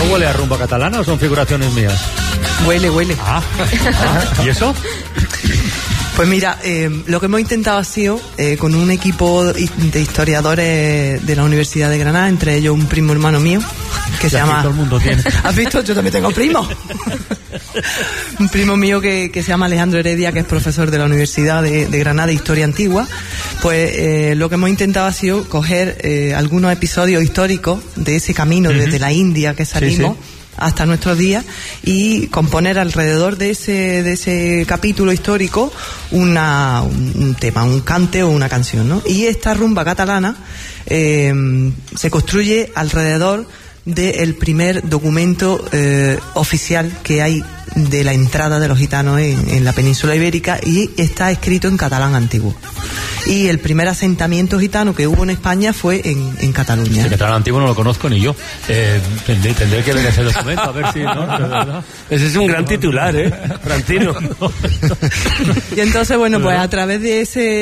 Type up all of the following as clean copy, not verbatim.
¿Eso huele a rumba catalana o son figuraciones mías? Huele. ¿Y eso? Pues mira, lo que hemos intentado ha sido, con un equipo de historiadores de la Universidad de Granada, entre ellos un primo hermano mío, que se llama... Todo el mundo tiene. ¿Has visto? Yo también tengo primos. Un primo mío que se llama Alejandro Heredia, que es profesor de la Universidad de Granada de Historia Antigua. Pues lo que hemos intentado ha sido coger algunos episodios históricos de ese camino desde la India que salimos hasta nuestros días y componer alrededor de ese capítulo histórico un tema, un cante o una canción, ¿no? Y esta rumba catalana se construye alrededor del primer documento oficial que hay de la entrada de los gitanos en la península ibérica, y está escrito en catalán antiguo. Y el primer asentamiento gitano que hubo en España fue en Cataluña. El catalán antiguo no lo conozco ni yo. Tendré que ver ese documento a ver si... ¿no? Ese es un gran titular, Francino. Y entonces, bueno, pues a través de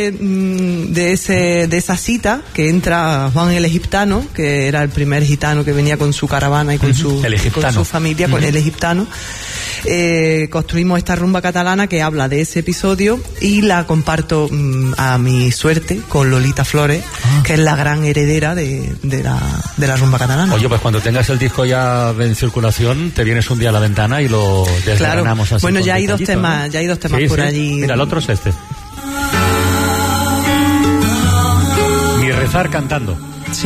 esa cita que entra Juan el Egiptano, que era el primer gitano que venía con su caravana y con su familia, con el egiptano, construimos esta rumba catalana que habla de ese episodio, y la comparto a mi suerte con Lolita Flores, que es la gran heredera de la rumba catalana. Oye, pues cuando tengas el disco ya en circulación, te vienes un día a la ventana y lo desgranamos. Claro. Así. Bueno, ya hay dos temas por allí. Mira, el otro es este. Mi rezar cantando.